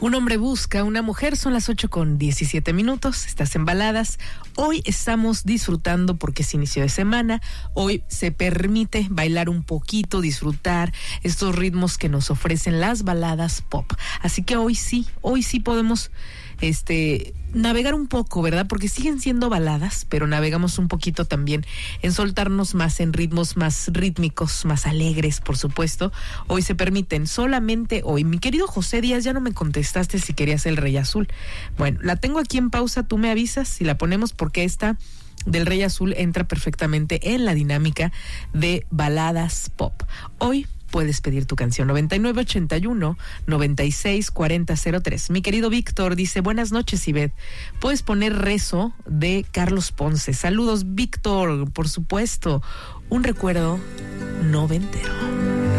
Un hombre busca una mujer, son las 8:17. Estás en Baladas. Hoy estamos disfrutando porque es inicio de semana. Hoy se permite bailar un poquito, disfrutar estos ritmos que nos ofrecen las baladas pop. Así que hoy sí podemos navegar un poco, ¿verdad? Porque siguen siendo baladas, pero navegamos un poquito también en soltarnos más en ritmos más rítmicos, más alegres, por supuesto. Hoy se permiten, solamente hoy. Mi querido José Díaz, ya no me contestaste si querías el Rey Azul. Bueno, la tengo aquí en pausa, tú me avisas si la ponemos, porque esta del Rey Azul entra perfectamente en la dinámica de baladas pop. Hoy puedes pedir tu canción 9981-964003. Mi querido Víctor dice: buenas noches, Ivette. Puedes poner Rezo de Carlos Ponce. Saludos, Víctor, por supuesto. Un recuerdo noventero.